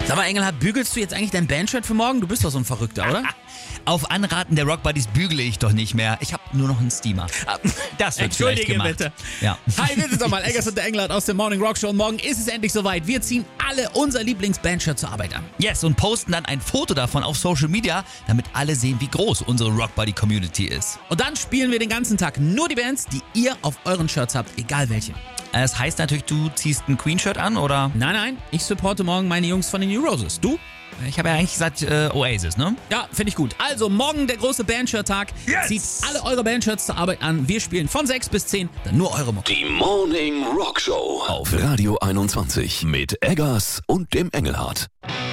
Sag mal, Engelhardt, bügelst du jetzt eigentlich dein Bandshirt für morgen? Du bist doch so ein Verrückter, oder? Auf Anraten der Rock Buddies bügele ich doch nicht mehr. Ich habe nur noch einen Steamer. Das wird vielleicht Entschuldige gemacht. bitte. Ja. Hi, wir sind doch mal Eggers und der Engelhardt aus der Morning Rock Show. Und morgen ist es endlich soweit. Wir ziehen alle unser Lieblings-Bandshirt zur Arbeit an. Yes, und posten dann ein Foto davon auf Social Media, damit alle sehen, wie groß unsere Rock Buddy Community ist. Und dann spielen wir den ganzen Tag nur die Bands, die ihr auf euren Shirts habt, egal welche. Das heißt natürlich, du ziehst ein Queen-Shirt an, oder? Nein, ich supporte morgen meine Jungs von den New Roses. Du? Ich habe ja eigentlich gesagt Oasis, ne? Ja, finde ich gut. Also morgen der große Bandshirt-Tag. Yes! Zieht alle eure Bandshirts zur Arbeit an. Wir spielen von 6 bis 10, dann nur eure Mucke. Die Morning Rock Show auf Radio 21 mit Eggers und dem Engelhardt.